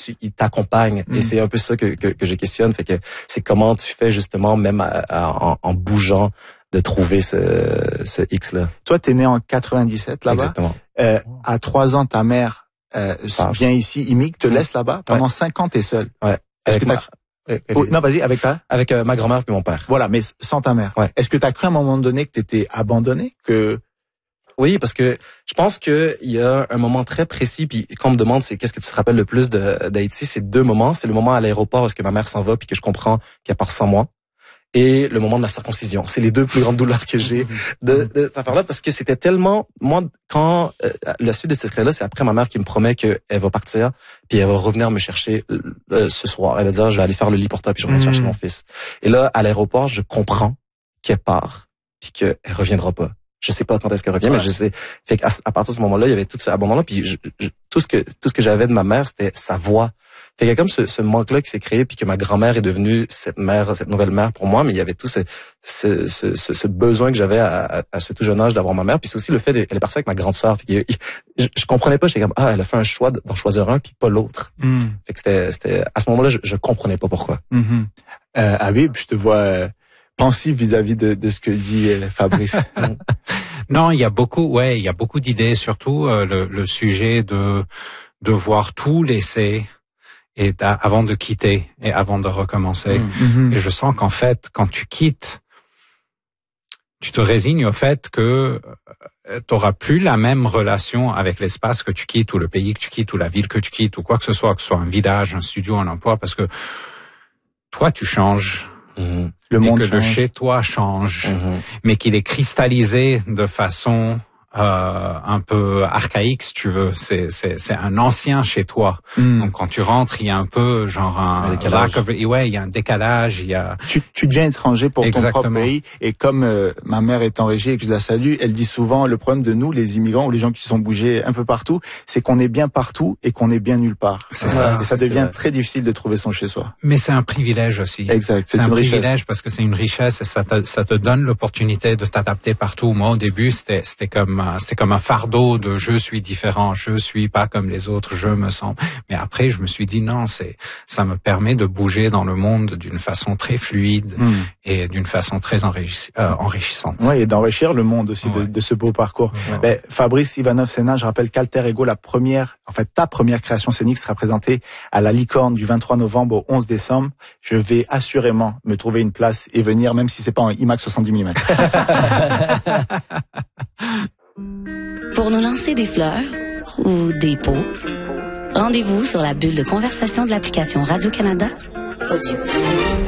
il t'accompagne. Et c'est un peu ça que je questionne. Fait que c'est comment tu fais justement, même en bougeant, de trouver ce X-là. Toi, t'es né en 97 là-bas. Exactement. À 3 ans, ta mère vient ici, immigre, te laisse là-bas. Pendant 5 ans, t'es seul. Ouais. Est-ce que non, vas-y, avec Avec ma grand-mère puis mon père. Voilà, mais sans ta mère. Ouais. Est-ce que t'as cru à un moment donné que t'étais abandonné, que... Oui, parce que je pense que il y a un moment très précis, puis quand on me demande c'est qu'est-ce que tu te rappelles le plus d'Haïti, c'est 2 moments. C'est le moment à l'aéroport où est-ce que ma mère s'en va puis que je comprends qu'elle part sans moi, et le moment de la circoncision. C'est les 2 plus grandes douleurs que j'ai de cette affaire-là, parce que c'était tellement... Moi, quand la suite de cette histoire-là, c'est après ma mère qui me promet qu'elle va partir, puis elle va revenir me chercher ce soir. Elle va dire, je vais aller faire le lit pour toi, puis je reviens chercher mon fils. Et là, à l'aéroport, je comprends qu'elle part, puis qu'elle reviendra pas. Je sais pas quand est-ce qu'elle revient, mais je sais. Fait qu'à partir de ce moment-là, il y avait tout ce abandon-là, puis tout ce que j'avais de ma mère, c'était sa voix. Fait qu'il y a comme ce manque-là qui s'est créé, puis que ma grand-mère est devenue cette nouvelle mère pour moi, mais il y avait tout ce besoin que j'avais à ce tout jeune âge d'avoir ma mère, puis c'est aussi le fait qu'elle est partie avec ma grande sœur. Fait que je comprenais pas, j'étais comme elle a fait un choix d'en choisir un puis pas l'autre. Fait que c'était à ce moment-là, je comprenais pas pourquoi. Habib, je te vois pensif vis-à-vis de ce que dit Fabrice. Non, il y a beaucoup d'idées, surtout le sujet de devoir tout laisser et avant de quitter et avant de recommencer. Et je sens qu'en fait, quand tu quittes, tu te résignes au fait que t'auras plus la même relation avec l'espace que tu quittes, ou le pays que tu quittes, ou la ville que tu quittes, ou quoi que ce soit un village, un studio, un emploi, parce que toi, tu changes. Le monde et que change. le chez toi change, mais qu'il est cristallisé de façon un peu archaïque, si tu veux. C'est un ancien chez toi. Donc quand tu rentres, il y a un peu genre un lack of, il y a un décalage, il y a... Tu deviens étranger pour ton propre pays, et comme ma mère est en régie et que je la salue, elle dit souvent le problème de nous, les immigrants ou les gens qui sont bougés un peu partout, c'est qu'on est bien partout et qu'on est bien nulle part. C'est ça. Et ça devient très difficile de trouver son chez-soi. Mais c'est un privilège aussi. Exact. C'est un privilège parce que c'est une richesse et ça te donne l'opportunité de t'adapter partout. Moi, au début, c'était comme un fardeau de je suis différent, je suis pas comme les autres, je me sens. Mais après, je me suis dit non, ça me permet de bouger dans le monde d'une façon très fluide et d'une façon très enrichissante. Ouais, et d'enrichir le monde aussi de ce beau parcours. Ben, Fabrice Ivanov-Sénat, je rappelle qu'Alter Ego, ta première création scénique sera présentée à la Licorne du 23 novembre au 11 décembre. Je vais assurément me trouver une place et venir, même si c'est pas en IMAX 70 mm. Pour nous lancer des fleurs ou des pots, rendez-vous sur la bulle de conversation de l'application Radio-Canada Audio.